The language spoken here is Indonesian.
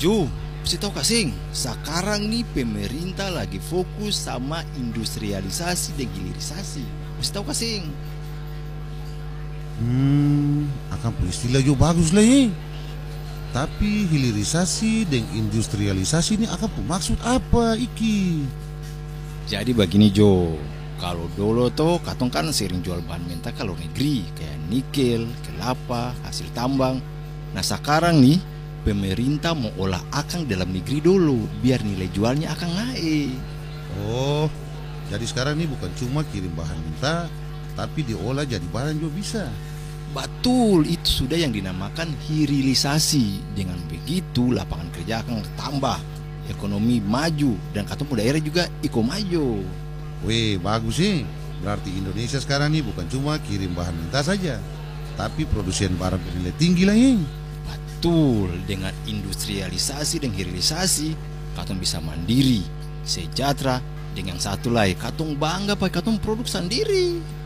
Jo, mesti tahu kasing, sekarang nih pemerintah lagi fokus sama industrialisasi dan hilirisasi. Mesti tahu kasing. Akan pun istilah jo bagus lah ya. Tapi hilirisasi dan industrialisasi ini akan pun maksud apa iki? Jadi begini Jo, kalau dulu tuh katong kan sering jual bahan mentah ke luar negeri kayak nikel, kelapa, hasil tambang. Nah sekarang nih pemerintah mau olah akang dalam negeri dulu biar nilai jualnya akan naik. Oh, jadi sekarang ini bukan cuma kirim bahan mentah, tapi diolah jadi barang juga bisa. Betul, itu sudah yang dinamakan hilirisasi. Dengan begitu lapangan kerja akan tambah, ekonomi maju, dan katong daerah juga maju. Weh, bagus sih. Berarti Indonesia sekarang ini bukan cuma kirim bahan mentah saja, tapi produsen barang bernilai tinggi lah ya. Betul, dengan industrialisasi dan hilirisasi, katong bisa mandiri, sejahtera, dengan yang satu lagi, katong bangga pakai katong produk sendiri.